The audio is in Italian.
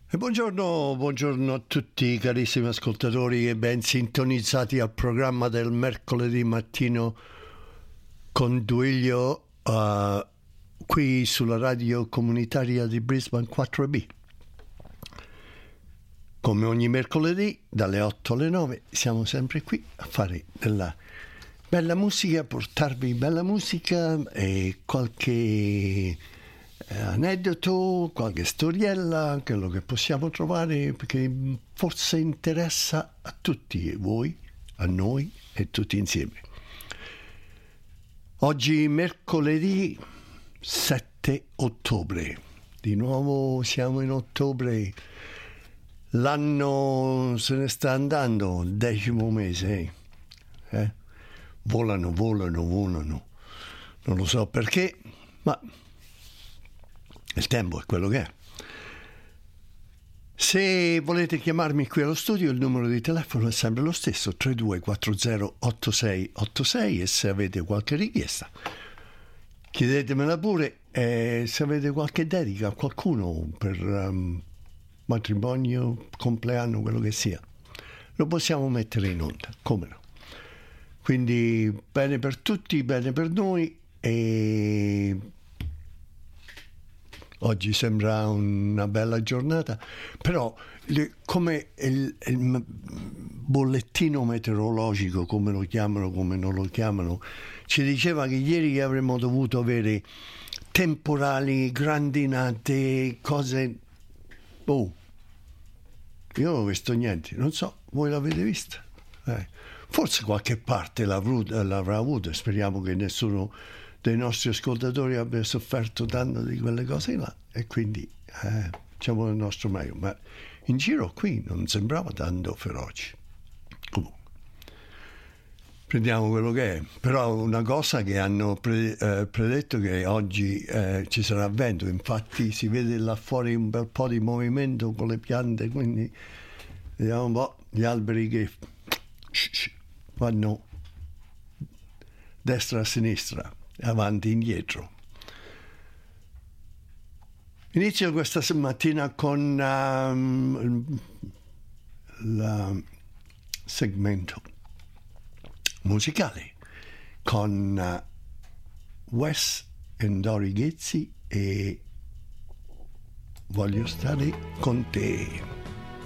E buongiorno a tutti carissimi ascoltatori e ben sintonizzati al programma del mercoledì mattino con Duilio qui sulla radio comunitaria di Brisbane 4B. Come ogni mercoledì dalle 8 alle 9 siamo sempre qui a fare della bella musica, portarvi bella musica e qualche aneddoto, qualche storiella, quello che possiamo trovare, perché forse interessa a tutti voi, a noi e tutti insieme. Oggi mercoledì 7 ottobre, di nuovo siamo in ottobre, l'anno se ne sta andando, 10° mese, volano, non lo so perché, ma il tempo è quello che è. Se volete chiamarmi qui allo studio, il numero di telefono è sempre lo stesso, 32408686, e se avete qualche richiesta chiedetemela pure, e se avete qualche dedica a qualcuno per matrimonio, compleanno, quello che sia, lo possiamo mettere in onda, come no. Quindi bene per tutti, bene per noi, e oggi sembra una bella giornata, però come il bollettino meteorologico, come lo chiamano, come non lo chiamano, ci diceva che ieri avremmo dovuto avere temporali, grandinate, cose. Io non ho visto niente, non so, voi l'avete vista? Forse qualche parte l'avrà avuto, speriamo che nessuno dei nostri ascoltatori abbia sofferto tanto di quelle cose là, e quindi facciamo il nostro meglio, ma in giro qui non sembrava tanto feroci. Comunque prendiamo quello che è. Però una cosa che hanno predetto, che oggi ci sarà vento, infatti si vede là fuori un bel po' di movimento con le piante, quindi vediamo un po' gli alberi che vanno destra a sinistra, avanti e indietro. Inizio questa mattina con il segmento musicale con Wes e Dori Ghezzi e Voglio stare con te.